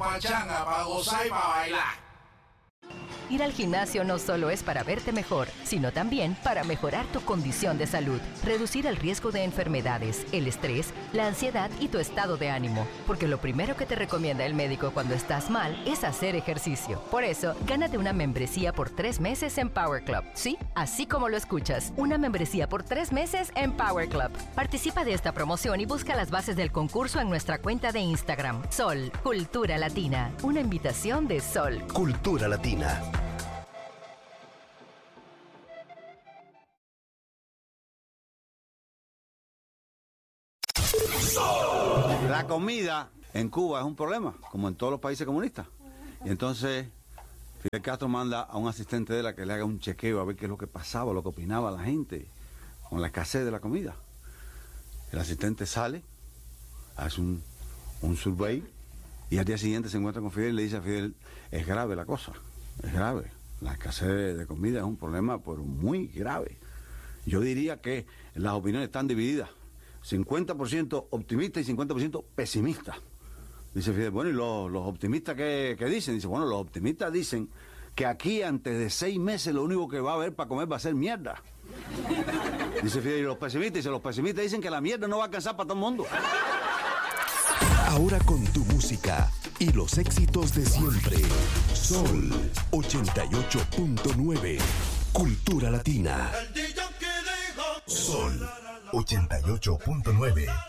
pachanga, para gozar y para bailar. Ir al gimnasio no solo es para verte mejor, sino también para mejorar tu condición de salud, reducir el riesgo de enfermedades, el estrés, la ansiedad y tu estado de ánimo. Porque lo primero que te recomienda el médico cuando estás mal es hacer ejercicio. Por eso, gánate una membresía por 3 meses en Power Club. Sí, así como lo escuchas, una membresía por 3 meses en Power Club. Participa de esta promoción y busca las bases del concurso en nuestra cuenta de Instagram. Sol, Cultura Latina. Una invitación de Sol. Cultura Latina. La comida en Cuba es un problema, como en todos los países comunistas. Y entonces Fidel Castro manda a un asistente de él a que le haga un chequeo a ver qué es lo que pasaba, lo que opinaba la gente con la escasez de la comida. El asistente sale, hace un survey y al día siguiente se encuentra con Fidel y le dice a Fidel, es grave la cosa, es grave. La escasez de comida es un problema pero muy grave. Yo diría que las opiniones están divididas. 50% optimistas y 50% pesimistas. Dice Fidel, bueno, ¿y los optimistas qué dicen? Dice, bueno, los optimistas dicen que aquí antes de 6 meses lo único que va a haber para comer va a ser mierda. Dice Fidel, ¿y los pesimistas? Dice, los pesimistas dicen que la mierda no va a alcanzar para todo el mundo. Ahora con tu música y los éxitos de siempre. Sol 88.9. Cultura Latina. Sol 88.9.